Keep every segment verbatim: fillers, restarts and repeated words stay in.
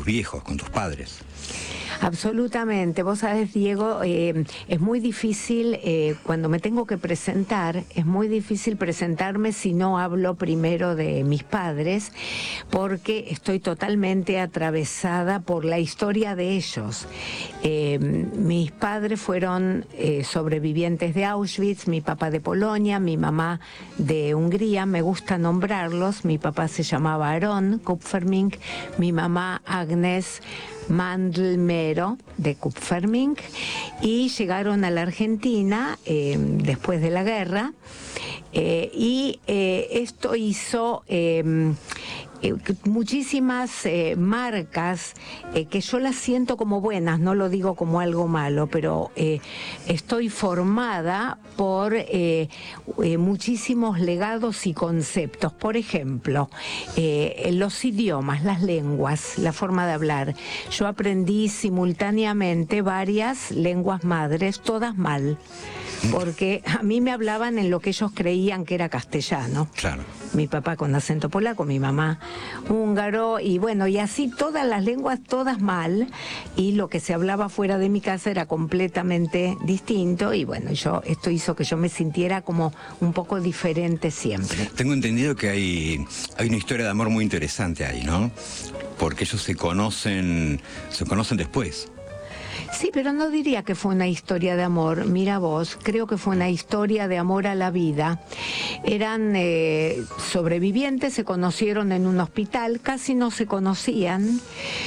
viejos, con tus padres. Absolutamente. Vos sabés, Diego, eh, es muy difícil, eh, cuando me tengo que presentar, es muy difícil presentarme si no hablo primero de mis padres, porque estoy totalmente atravesada por la historia de ellos. Eh, mis padres fueron eh, sobrevivientes de Auschwitz, mi papá de Polonia, mi mamá de Hungría, me gusta nombrarlos. Mi papá se llamaba Aaron Kupfermink, mi mamá Agnes Mandelmero de Kupfermink, y llegaron a la Argentina eh, después de la guerra, eh, y eh, esto hizo eh, eh, muchísimas eh, marcas eh, que yo las siento como buenas, no lo digo como algo malo, pero eh, estoy formada por eh, eh, muchísimos legados y conceptos. Por ejemplo, eh, los idiomas, las lenguas, la forma de hablar. Yo aprendí simultáneamente varias lenguas madres, todas mal, porque a mí me hablaban en lo que ellos creían que era castellano. Claro. Mi papá con acento polaco, mi mamá húngaro, y bueno, y así todas las lenguas, todas mal, y lo que se hablaba fuera de mi casa era completamente distinto, y bueno, yo esto hizo que yo me sintiera como un poco diferente siempre. Tengo entendido que hay, hay una historia de amor muy interesante ahí, ¿no? Porque ellos se conocen, se conocen después. Sí, pero no diría que fue una historia de amor. Mira vos, creo que fue una historia de amor a la vida. Eran eh, sobrevivientes, se conocieron en un hospital, casi no se conocían.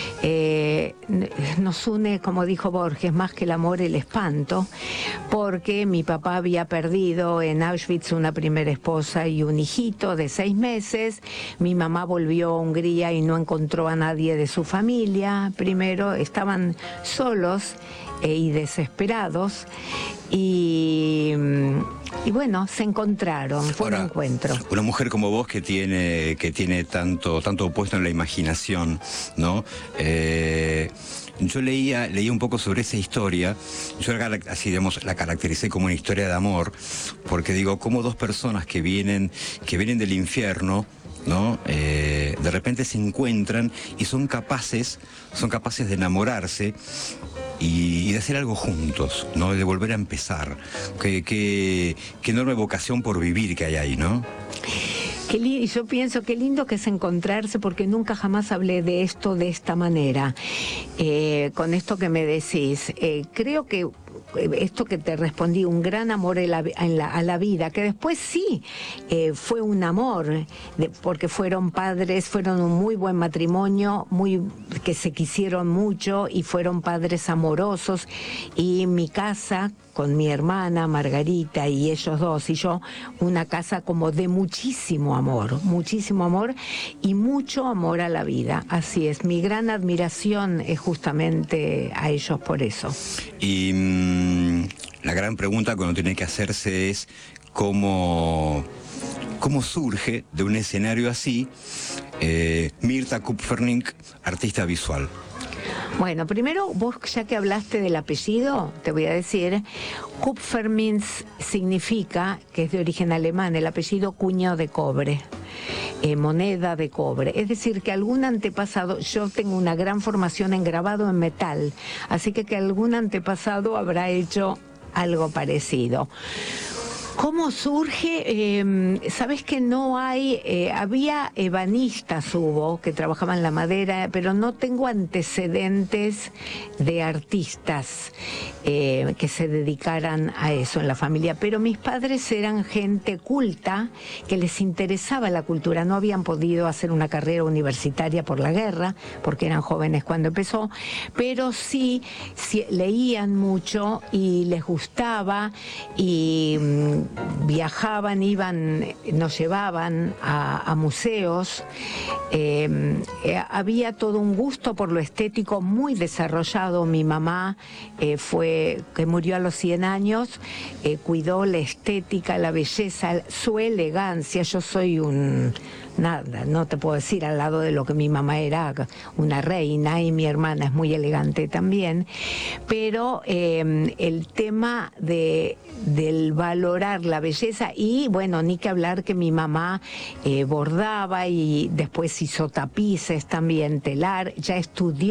Eh, nos une, como dijo Borges, más que el amor, el espanto, porque mi papá había perdido en Auschwitz una primera esposa y un hijito de seis meses. Mi mamá volvió a Hungría y no encontró a nadie de su familia. Primero estaban solos eh, y desesperados, y, y bueno, se encontraron, fue Ahora, un encuentro. Una mujer como vos que tiene, que tiene tanto, tanto opuesto en la imaginación, ¿no? Eh, yo leía, leía un poco sobre esa historia. Yo así, digamos, la caractericé como una historia de amor, porque digo, como dos personas que vienen, que vienen del infierno, ¿no? Eh, de repente se encuentran y son capaces, son capaces de enamorarse y, y de hacer algo juntos, ¿no? De volver a empezar. Qué, qué, qué enorme vocación por vivir que hay ahí, ¿no? Qué li- yo pienso qué lindo que es encontrarse, porque nunca jamás hablé de esto de esta manera. Eh, con esto que me decís, eh, creo que esto que te respondí, un gran amor en la, en la, a la vida, que después sí eh, fue un amor, de, porque fueron padres, fueron un muy buen matrimonio, muy que se quisieron mucho y fueron padres amorosos, y mi casa con mi hermana Margarita y ellos dos y yo, una casa como de muchísimo amor, muchísimo amor y mucho amor a la vida. Así es, mi gran admiración es justamente a ellos por eso. Y mmm, la gran pregunta que uno tiene que hacerse es cómo, cómo surge de un escenario así eh, Mirta Kupfermink, artista visual. Bueno, primero, vos ya que hablaste del apellido, te voy a decir, Kupfermink significa, que es de origen alemán, el apellido cuño de cobre. Eh, moneda de cobre, es decir, que algún antepasado, yo tengo una gran formación en grabado en metal, así que que algún antepasado habrá hecho algo parecido. ¿Cómo surge? Eh, Sabes que no hay, eh, había ebanistas, hubo, que trabajaban la madera, pero no tengo antecedentes de artistas eh, que se dedicaran a eso en la familia, pero mis padres eran gente culta, que les interesaba la cultura, no habían podido hacer una carrera universitaria por la guerra, porque eran jóvenes cuando empezó, pero sí, sí leían mucho y les gustaba, y viajaban, iban, nos llevaban a, a museos, eh, eh, había todo un gusto por lo estético muy desarrollado. Mi mamá eh, fue, que murió a los cien años, eh, cuidó la estética, la belleza, su elegancia. Yo soy un... nada, no te puedo decir al lado de lo que mi mamá era, una reina, y mi hermana es muy elegante también, pero eh, el tema de, del valorar la belleza, y bueno, ni que hablar que mi mamá eh, bordaba y después hizo tapices también, telar, ya estudió